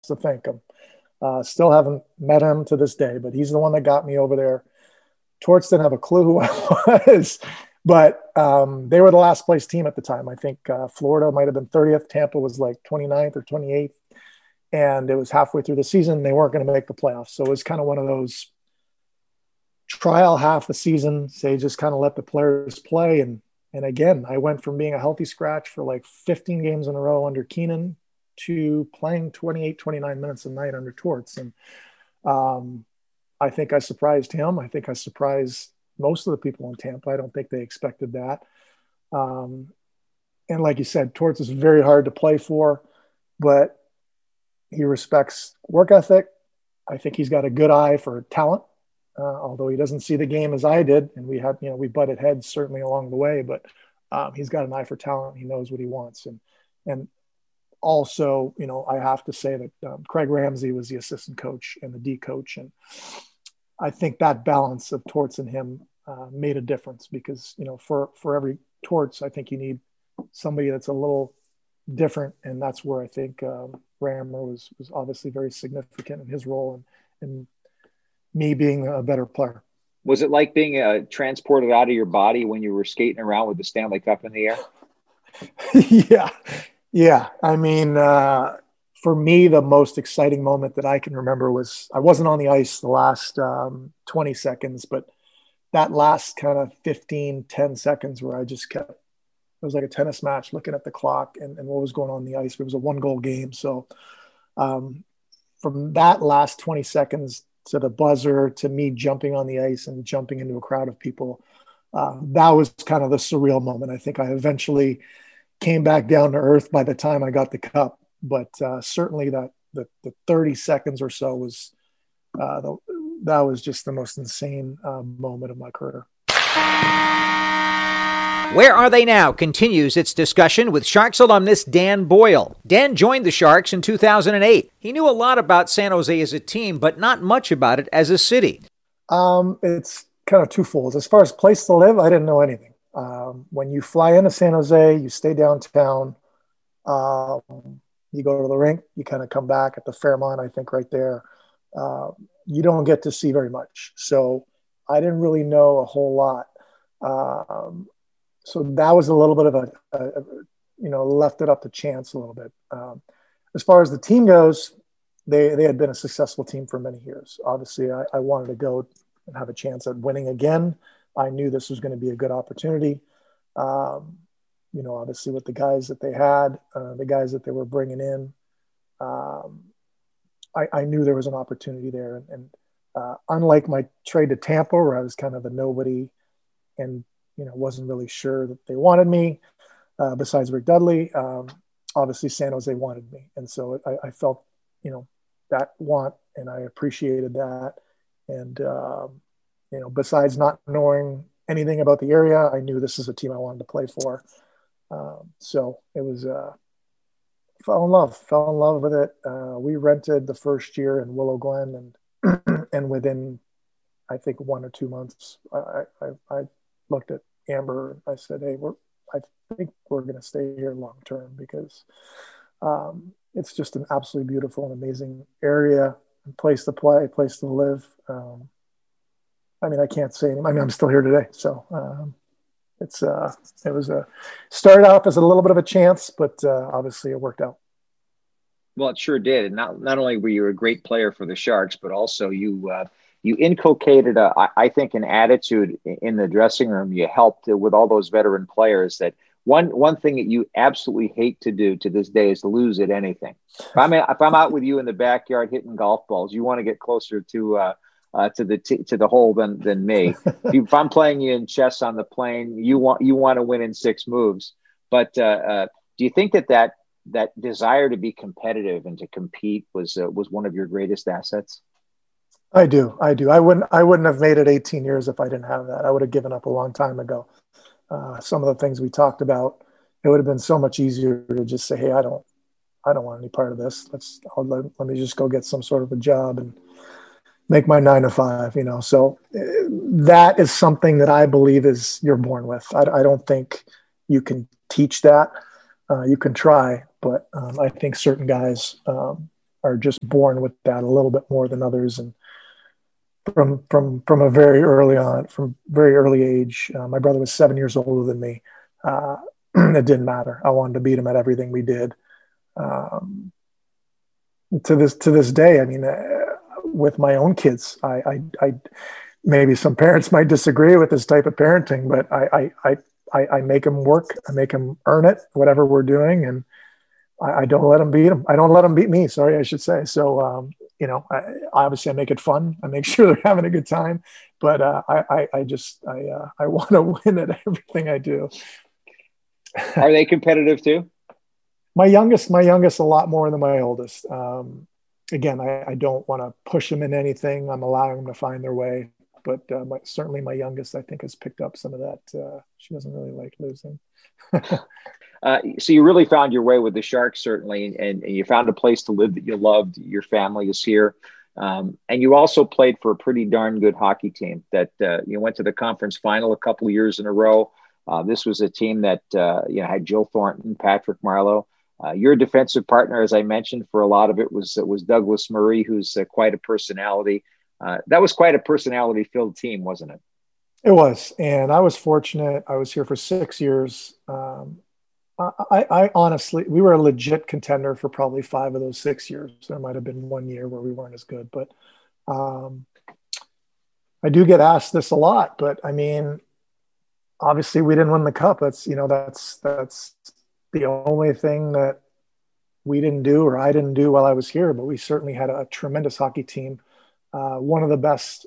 to thank him. Still haven't met him to this day, but he's the one that got me over there. Torts didn't have a clue who I was, but they were the last place team at the time. I think Florida might have been 30th. Tampa was like 29th or 28th. And it was halfway through the season. They weren't going to make the playoffs. So it was kind of one of those trial half the season. Say just kind of let the players play. And again, I went from being a healthy scratch for like 15 games in a row under Keenan to playing 28, 29 minutes a night under Torts. And I think I surprised him. I think I surprised most of the people in Tampa. I don't think they expected that. And like you said, Torts is very hard to play for, but he respects work ethic. I think he's got a good eye for talent, although he doesn't see the game as I did. And we butted heads certainly along the way, but he's got an eye for talent. He knows what he wants. And also, I have to say that Craig Ramsey was the assistant coach and the D coach. And I think that balance of Torts and him made a difference because, for every Torts, I think you need somebody that's a little different. And that's where I think Rammer was obviously very significant in his role and me being a better player. Was it like being transported out of your body when you were skating around with the Stanley Cup in the air? Yeah. I mean, for me, the most exciting moment that I can remember was I wasn't on the ice the last 20 seconds, but that last kind of 10 seconds where I just kept, it was like a tennis match looking at the clock and what was going on the ice. It was a 1-goal game. So from that last 20 seconds to the buzzer, to me jumping on the ice and jumping into a crowd of people, that was kind of the surreal moment. I think I eventually came back down to earth by the time I got the cup, but certainly the 30 seconds or so was that was just the most insane moment of my career. Where Are They Now continues its discussion with Sharks alumnus Dan Boyle. Dan joined the Sharks in 2008. He knew a lot about San Jose as a team, but not much about it as a city. It's kind of twofold. As far as place to live, I didn't know anything. When you fly into San Jose, you stay downtown, you go to the rink, you kind of come back at the Fairmont, I think right there. You don't get to see very much. So I didn't really know a whole lot. So that was a little bit of a left it up to chance a little bit. As far as the team goes, they had been a successful team for many years. Obviously, I wanted to go and have a chance at winning again. I knew this was going to be a good opportunity. Obviously with the guys that they had, the guys that they were bringing in, I knew there was an opportunity there. And unlike my trade to Tampa, where I was kind of a nobody and wasn't really sure that they wanted me, besides Rick Dudley, obviously San Jose wanted me. And so I felt, that want, and I appreciated that. And, besides not knowing anything about the area, I knew this is a team I wanted to play for. So it was, fell in love with it. We rented the first year in Willow Glen and within, I think 1 or 2 months, I looked at Amber. I said, "Hey, I think we're going to stay here long-term because it's just an absolutely beautiful and amazing area, place to play, place to live." I can't say anything. I'm still here today. So it was started off as a little bit of a chance, but obviously it worked out. Well, it sure did. And not only were you a great player for the Sharks, but also you inculcated, I think, an attitude in the dressing room. You helped with all those veteran players. That one thing that you absolutely hate to do to this day is to lose at anything. If I'm out with you in the backyard hitting golf balls, you want to get closer to the hole than me. If I'm playing you in chess on the plane, you want to win in 6 moves. But do you think that desire to be competitive and to compete was one of your greatest assets? I do. I wouldn't have made it 18 years if I didn't have that. I would have given up a long time ago. Some of the things we talked about, it would have been so much easier to just say, "Hey, I don't want any part of this. Let me just go get some sort of a job and make my 9 to 5." So that is something that I believe is you're born with. I don't think you can teach that. You can try, but I think certain guys are just born with that a little bit more than others. And from a very early age, my brother was 7 years older than me. It didn't matter. I wanted to beat him at everything we did. To this day, I mean, with my own kids, I maybe some parents might disagree with this type of parenting, but I make them work. I make them earn it, whatever we're doing. And I don't let them beat them. I don't let them beat me. Sorry, I should say. So, obviously I make it fun. I make sure they're having a good time, but I want to win at everything I do. Are they competitive too? My youngest, a lot more than my oldest. Again, I don't want to push them in anything. I'm allowing them to find their way. But certainly my youngest, I think, has picked up some of that. She doesn't really like losing. So you really found your way with the Sharks, certainly, and you found a place to live that you loved. Your family is here. And you also played for a pretty darn good hockey team that you went to the conference final a couple of years in a row. This was a team that had Joe Thornton, Patrick Marleau. Your defensive partner, as I mentioned, for a lot of it was Douglas Murray, who's quite a personality. That was quite a personality-filled team, wasn't it? It was, and I was fortunate. I was here for 6 years. I honestly, we were a legit contender for probably 5 of those 6 years. There might have been 1 year where we weren't as good, but I do get asked this a lot. But I mean, obviously, we didn't win the cup. That's the only thing that we didn't do, or I didn't do while I was here. But we certainly had a tremendous hockey team. One of the best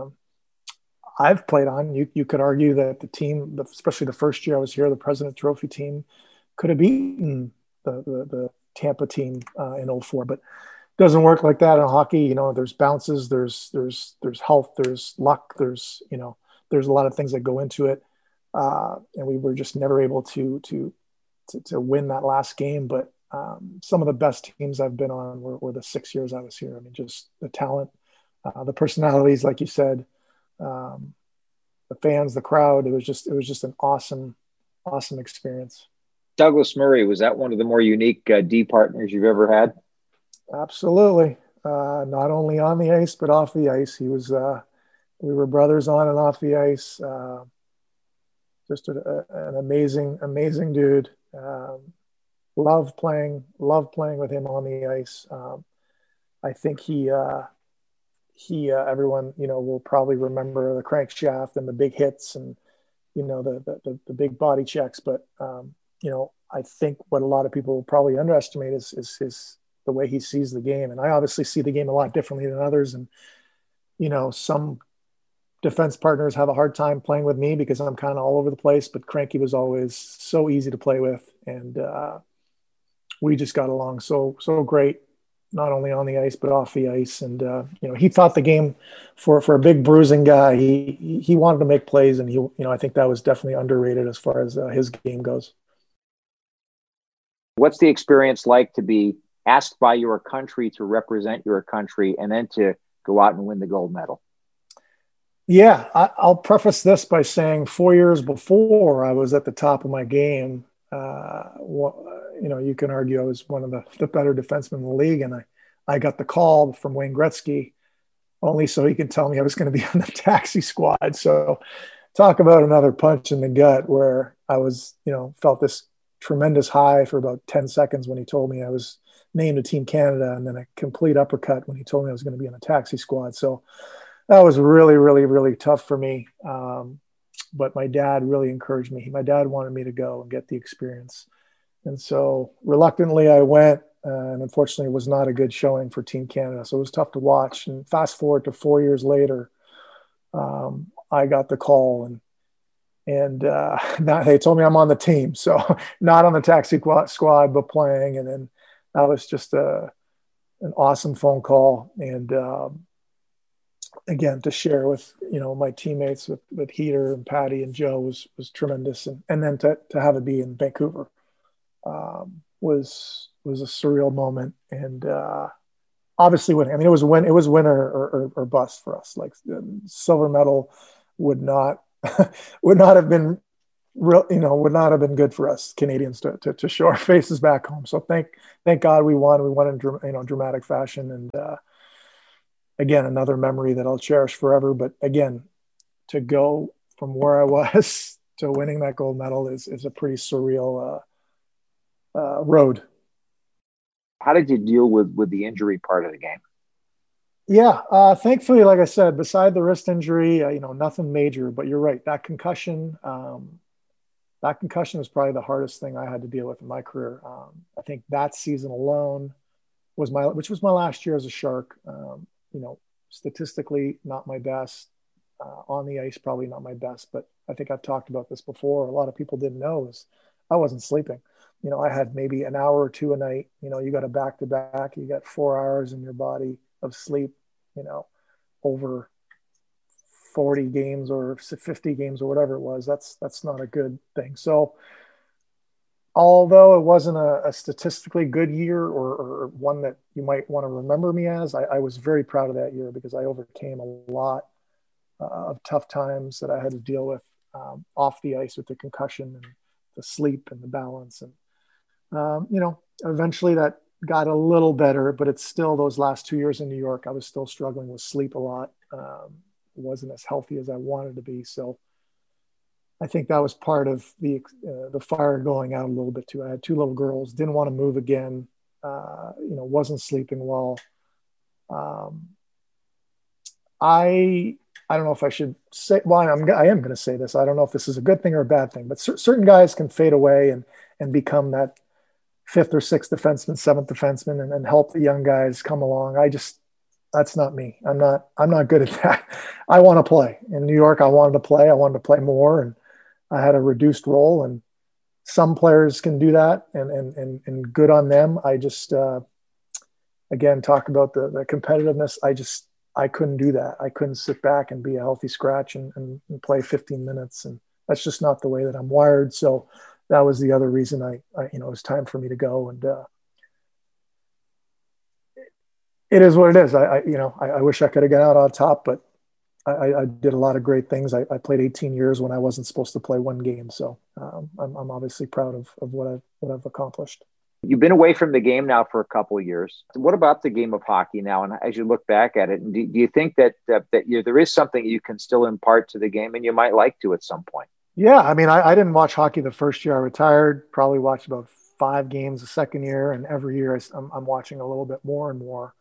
I've played on. You could argue that the team, especially the first year I was here, the President Trophy team, could have beaten the Tampa team in 2004, but it doesn't work like that in hockey. You know, there's bounces, there's health, there's luck, there's a lot of things that go into it, and we were just never able to win that last game. But some of the best teams I've been on were the 6 years I was here. I mean, just the talent, the personalities, like you said, the fans, the crowd. It was just an awesome experience. Douglas Murray, was that one of the more unique D partners you've ever had? Absolutely. Not only on the ice, but off the ice. He was, we were brothers on and off the ice. Just an amazing dude. Loved playing with him on the ice. I think he everyone, will probably remember the crankshaft and the big hits and, the big body checks. But, I think what a lot of people will probably underestimate is the way he sees the game. And I obviously see the game a lot differently than others. And, some defense partners have a hard time playing with me because I'm kind of all over the place, but Cranky was always so easy to play with. And we just got along so great, not only on the ice, but off the ice. And, he thought the game for a big bruising guy, he wanted to make plays. And I think that was definitely underrated as far as his game goes. What's the experience like to be asked by your country to represent your country and then to go out and win the gold medal? Yeah, I'll preface this by saying 4 years before I was at the top of my game. You can argue I was one of the better defensemen in the league, and I got the call from Wayne Gretzky only so he could tell me I was going to be on the taxi squad. So talk about another punch in the gut where I was, felt this tremendous high for about 10 seconds when he told me I was named to Team Canada, and then a complete uppercut when he told me I was going to be on the taxi squad. So that was really, really, really tough for me. But my dad really encouraged me. My dad wanted me to go and get the experience. And so reluctantly I went, and unfortunately it was not a good showing for Team Canada. So it was tough to watch. And fast forward to 4 years later, I got the call and they told me I'm on the team. So not on the taxi squad, but playing. And then that was just an awesome phone call. And again, to share with, my teammates with Heater and Patty and Joe was tremendous. And then to have it be in Vancouver was a surreal moment. And obviously winning. I mean, it was win or bust for us. Like the silver medal would not have been would not have been good for us Canadians to show our faces back home. So thank God we won. We won in dramatic fashion, and again, another memory that I'll cherish forever. But again, to go from where I was to winning that gold medal is a pretty surreal road. How did you deal with the injury part of the game? Yeah, thankfully, like I said, beside the wrist injury, nothing major. But you're right, that concussion was probably the hardest thing I had to deal with in my career. I think that season alone which was my last year as a Shark. Statistically, not my best. On the ice, probably not my best. But I think I've talked about this before. A lot of people didn't know is I wasn't sleeping. I had maybe an hour or two a night. You got a back-to-back. You got 4 hours in your body of sleep, over 40 games or 50 games or whatever it was. That's not a good thing. So although it wasn't a statistically good year or one that you might want to remember me as, I was very proud of that year because I overcame a lot of tough times that I had to deal with off the ice with the concussion and the sleep and the balance. And, eventually that got a little better, but it's still those last 2 years in New York, I was still struggling with sleep a lot. Wasn't as healthy as I wanted to be. So I think that was part of the fire going out a little bit too. I had 2 little girls, didn't want to move again, wasn't sleeping well. I don't know if I should say, well, I am going to say this. I don't know if this is a good thing or a bad thing, but certain guys can fade away and become that 5th or 6th defenseman, 7th defenseman, and help the young guys come along. That's not me. I'm not good at that. I want to play in New York. I wanted to play more, and I had a reduced role, and some players can do that and good on them. I just, again, talk about the competitiveness. I couldn't do that. I couldn't sit back and be a healthy scratch and play 15 minutes. And that's just not the way that I'm wired. So that was the other reason it was time for me to go. And it is what it is. I wish I could have got out on top, but I did a lot of great things. I played 18 years when I wasn't supposed to play one game. So I'm obviously proud of what I've accomplished. You've been away from the game now for a couple of years. What about the game of hockey now? And as you look back at it, do you think that there is something you can still impart to the game and you might like to at some point? Yeah. I mean, I didn't watch hockey the first year I retired, probably watched about 5 games the second year. And every year I'm watching a little bit more and more.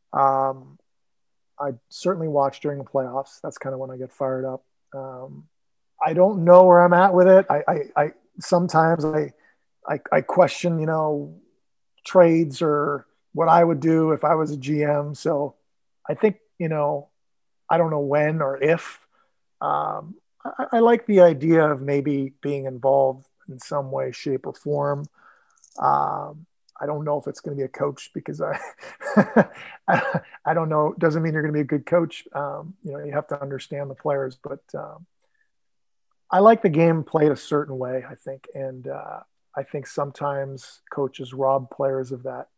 I certainly watch during the playoffs. That's kind of when I get fired up. I don't know where I'm at with it. I sometimes I question, trades or what I would do if I was a GM. So I think, I don't know when or if. I like the idea of maybe being involved in some way, shape, or form. I don't know if it's going to be a coach because I don't know. It doesn't mean you're going to be a good coach. You have to understand the players, but I like the game played a certain way, I think. And I think sometimes coaches rob players of that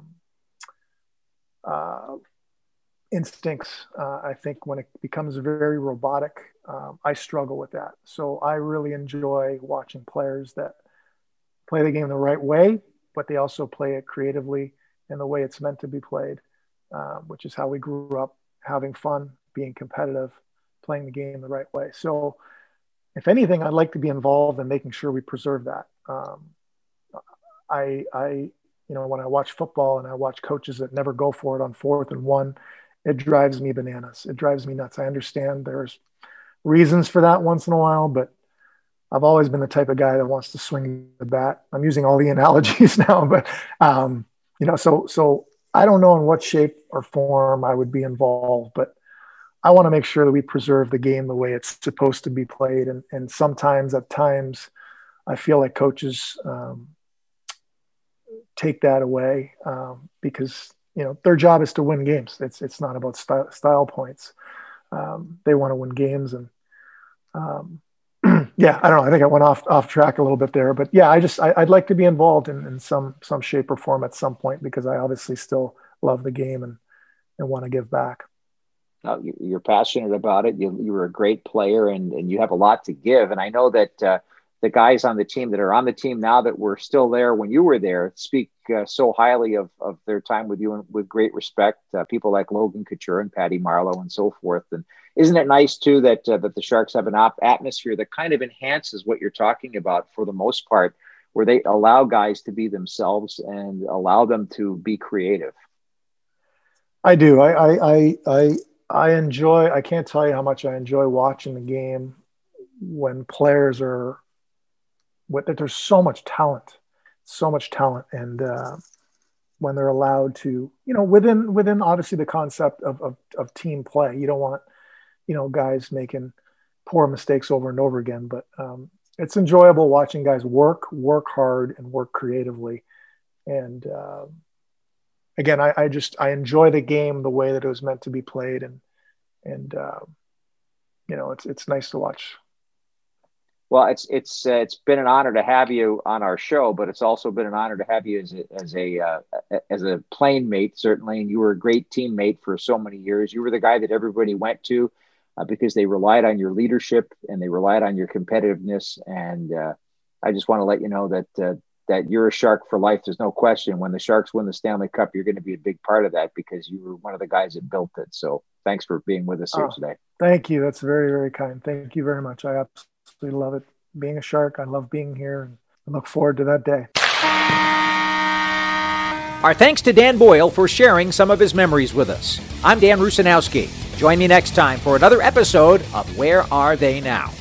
instincts. I think when it becomes very robotic, I struggle with that. So I really enjoy watching players that play the game the right way, but they also play it creatively in the way it's meant to be played, which is how we grew up, having fun, being competitive, playing the game the right way. So if anything, I'd like to be involved in making sure we preserve that. When I watch football and I watch coaches that never go for it on 4th and 1, it drives me bananas. It drives me nuts. I understand there's reasons for that once in a while, but I've always been the type of guy that wants to swing the bat. I'm using all the analogies now, but so I don't know in what shape or form I would be involved, but I want to make sure that we preserve the game the way it's supposed to be played. And sometimes at times I feel like coaches take that away because, their job is to win games. It's not about style points. They want to win games. And yeah, I don't know. I think I went off track a little bit there, but yeah, I'd like to be involved in some shape or form at some point because I obviously still love the game and want to give back. You're passionate about it. You were a great player and you have a lot to give. And I know that the guys on the team that are on the team now that were still there when you were there speak so highly of their time with you and with great respect. People like Logan Couture and Patty Marleau and so forth. And isn't it nice too that that the Sharks have an atmosphere that kind of enhances what you're talking about for the most part, where they allow guys to be themselves and allow them to be creative? I do. I enjoy. I can't tell you how much I enjoy watching the game when players are. There's so much talent, and when they're allowed to, within obviously the concept of team play, you don't want, guys making poor mistakes over and over again. But it's enjoyable watching guys work hard, and work creatively. And again, I enjoy the game the way that it was meant to be played, and it's nice to watch. Well, it's been an honor to have you on our show, but it's also been an honor to have you as a plane mate, certainly. And you were a great teammate for so many years. You were the guy that everybody went to because they relied on your leadership and they relied on your competitiveness. And I just want to let you know that you're a Shark for life. There's no question. When the Sharks win the Stanley Cup, you're going to be a big part of that because you were one of the guys that built it. So thanks for being with us here today. Thank you. That's very, very kind. Thank you very much. I absolutely love it. Being a Shark, I love being here, and I look forward to that day. Our thanks to Dan Boyle for sharing some of his memories with us. I'm Dan Rusanowski. Join me next time for another episode of Where Are They Now?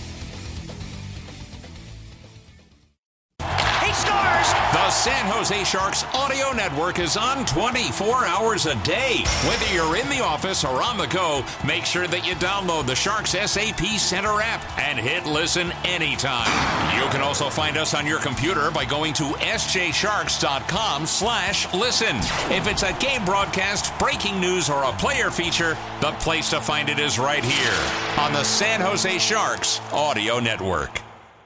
The San Jose Sharks Audio Network is on 24 hours a day. Whether you're in the office or on the go, make sure that you download the Sharks SAP Center app and hit listen anytime. You can also find us on your computer by going to sjsharks.com/listen. If it's a game broadcast, breaking news, or a player feature, the place to find it is right here on the San Jose Sharks Audio Network.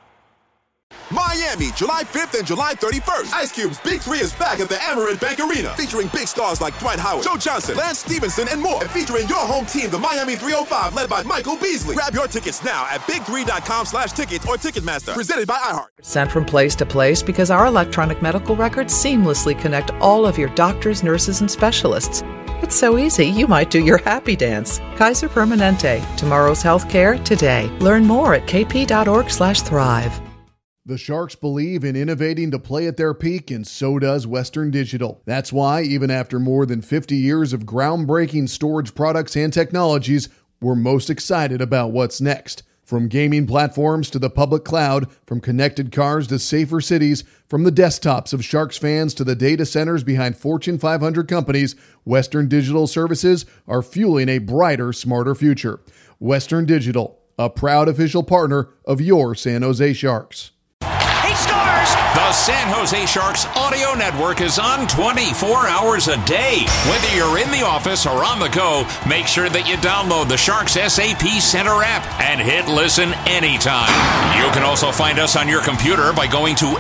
Miami, July 5th and July 31st. Ice Cube's Big 3 is back at the Amerant Bank Arena, featuring big stars like Dwight Howard, Joe Johnson, Lance Stevenson, and more. And featuring your home team, the Miami 305, led by Michael Beasley. Grab your tickets now at big3.com/tickets or Ticketmaster. Presented by iHeart. Sent from place to place because our electronic medical records seamlessly connect all of your doctors, nurses, and specialists. It's so easy, you might do your happy dance. Kaiser Permanente. Tomorrow's healthcare today. Learn more at kp.org/thrive. The Sharks believe in innovating to play at their peak, and so does Western Digital. That's why, even after more than 50 years of groundbreaking storage products and technologies, we're most excited about what's next. From gaming platforms to the public cloud, from connected cars to safer cities, from the desktops of Sharks fans to the data centers behind Fortune 500 companies, Western Digital services are fueling a brighter, smarter future. Western Digital, a proud official partner of your San Jose Sharks. The San Jose Sharks Audio Network is on 24 hours a day. Whether you're in the office or on the go, make sure that you download the Sharks SAP Center app and hit listen anytime. You can also find us on your computer by going to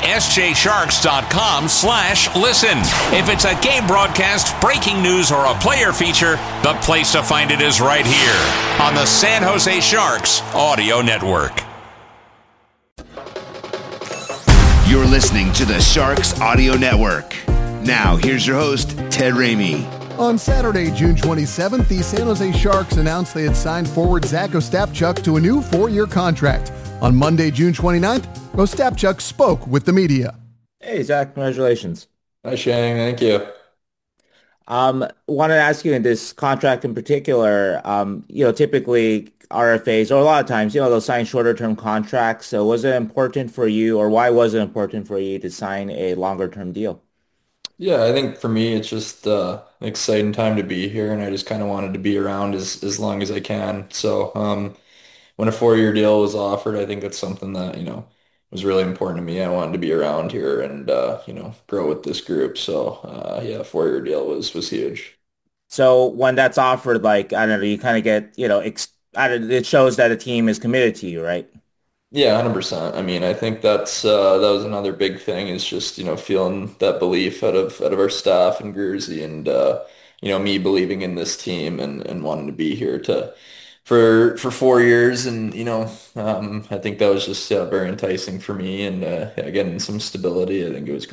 sjsharks.com/listen. If it's a game broadcast, breaking news, or a player feature, the place to find it is right here on the San Jose Sharks Audio Network. You're listening to the Sharks Audio Network. Now, here's your host, Ted Ramey. On Saturday, June 27th, the San Jose Sharks announced they had signed forward Zach Ostapchuk to a new 4-year contract. On Monday, June 29th, Ostapchuk spoke with the media. Hey, Zach, congratulations. Hi, Shane. Thank you. Wanted to ask you in this contract in particular, typically RFAs, or a lot of times, they'll sign shorter-term contracts. So was it important for you, or why was it important for you to sign a longer-term deal? Yeah, I think for me, it's just an exciting time to be here, and I just kind of wanted to be around as long as I can. So when a 4-year deal was offered, I think that's something that, was really important to me. I wanted to be around here and, grow with this group. So, 4-year deal was huge. So when that's offered, I don't know, you kind of get, it shows that a team is committed to you, right? Yeah, 100%. I mean, I think that was another big thing is just, feeling that belief out of our staff and Gurzy and, me believing in this team and wanting to be here to for 4 years, and I think that was just very enticing for me, and getting some stability. I think it was great.